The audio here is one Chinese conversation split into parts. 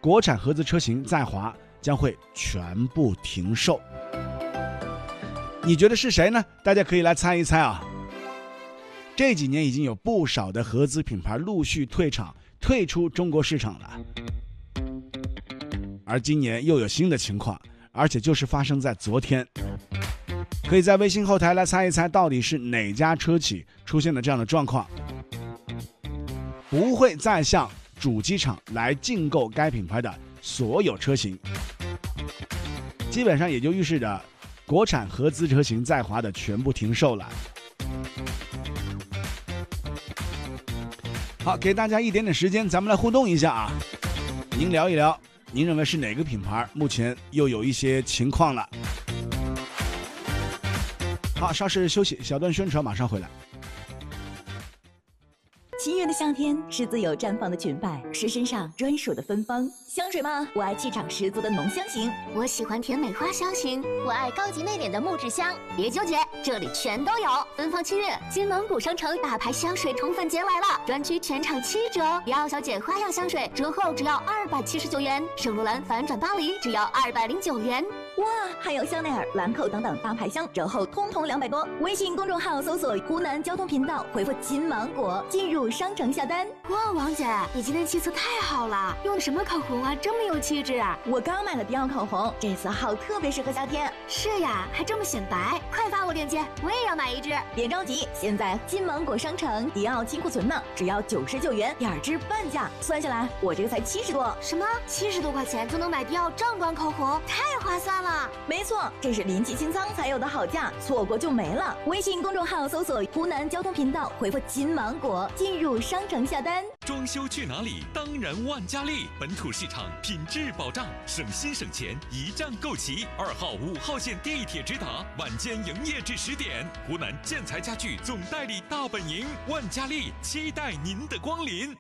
国产合资车型在华将会全部停售。你觉得是谁呢？大家可以来猜一猜啊。这几年已经有不少的合资品牌陆续退出中国市场了，而今年又有新的情况，而且就是发生在昨天。可以在微信后台来猜一猜，到底是哪家车企出现了这样的状况，不会再向主机厂来竞购该品牌的所有车型，基本上也就预示着国产合资车型在华的全部停售了。好，给大家一点点时间，咱们来互动一下啊！您聊一聊，您认为是哪个品牌目前又有一些情况了？好，稍事休息，小段宣传，马上回来。 七月的夏天是自由绽放的裙摆，是身上专属的芬芳。香水吗？我爱气场十足的浓香型， 我喜欢甜美花香型，我爱高级内敛的木质香。别纠结，这里全都有。奔放7月，金芒谷商城大牌香水宠粉节来了，专区全场7折。迪奥小姐花样香水折后只要279元，圣罗兰反转巴黎只要209元。 哇，还有香奈儿、兰蔻等等大牌香折后通通200多。微信公众号搜索湖南交通频道，回复金芒果进入商城下单。 哇，王姐，你今天气色太好了，用的什么口红啊，这么有气质啊！ 我刚买了迪奥口红，这色号特别适合夏天。 是呀，还这么显白，快发我链接，我也要买一支。 别着急，现在金芒果商城迪奥清库存呢，只要99元，2支半价，算下来我这个才70多。 什么？70多块钱就能买迪奥正装口红，太划算了！ 没错，这是临期清仓才有的好价，错过就没了。微信公众号搜索湖南交通频道，回复金芒果进入商城下单。 装修去哪里？当然万家丽，本土市场品质保障，省心省钱，一站购齐。2号、5号线地铁直达，晚间营业至10点。湖南建材家具总代理大本营，万家丽期待您的光临。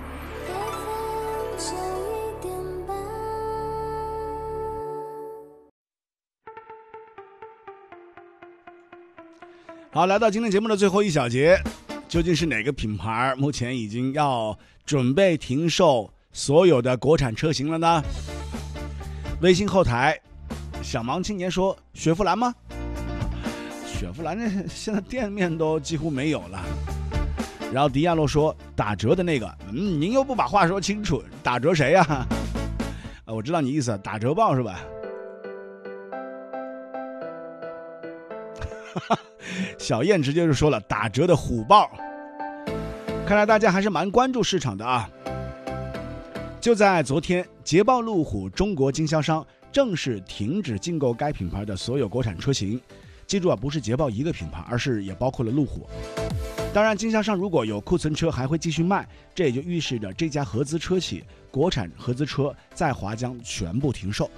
好，来到今天节目的最后一小节，究竟是哪个品牌目前已经要准备停售所有的国产车型了呢？微信后台小盲青年说雪佛兰吗？雪佛兰现在店面都几乎没有了。然后迪亚洛说打折的那个，您又不把话说清楚，打折谁呀？我知道你意思，打折报是吧？小燕直接就说了打折的虎豹。看来大家还是蛮关注市场的啊。就在昨天，捷豹路虎中国经销商正式停止竞购该品牌的所有国产车型。记住啊，不是捷豹一个品牌，而是也包括了路虎。当然，经销商如果有库存车还会继续卖，这也就预示着这家合资车企国产合资车在华将全部停售。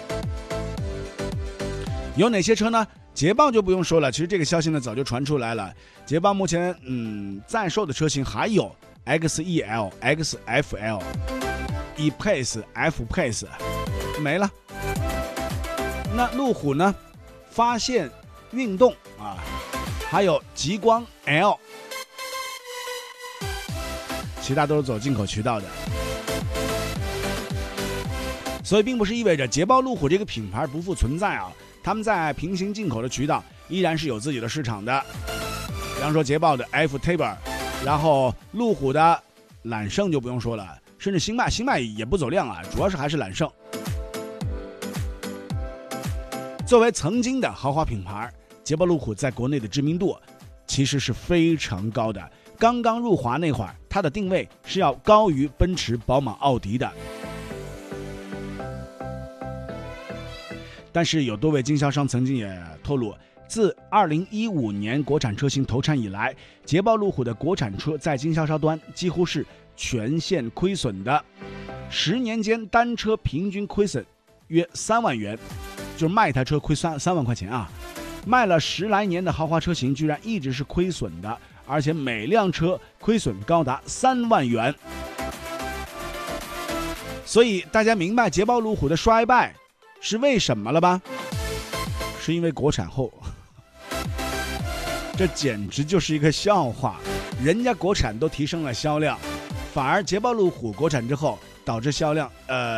有哪些车呢？捷豹就不用说了，其实这个消息呢早就传出来了。捷豹目前在售的车型还有 XEL、XFL、E-Pace、F-Pace 没了。那路虎呢？发现运动啊，还有极光 L， 其他都是走进口渠道的。所以并不是意味着捷豹路虎这个品牌不复存在啊。他们在平行进口的渠道依然是有自己的市场的，比方说捷豹的 F-Tabor， 然后路虎的揽胜就不用说了，甚至新迈也不走量啊，主要是还是揽胜。作为曾经的豪华品牌，捷豹路虎在国内的知名度其实是非常高的。刚刚入华那会儿，它的定位是要高于奔驰、宝马、奥迪的。但是有多位经销商曾经也透露，自2015年国产车型投产以来，捷豹路虎的国产车在经销商端几乎是全线亏损的，10年间单车平均亏损约3万元，就是卖一台车亏3万块钱啊！卖了10来年的豪华车型居然一直是亏损的，而且每辆车亏损高达3万元。所以大家明白捷豹路虎的衰败是为什么了吧？是因为国产后，这简直就是一个笑话。人家国产都提升了销量，反而捷豹路虎国产之后导致销量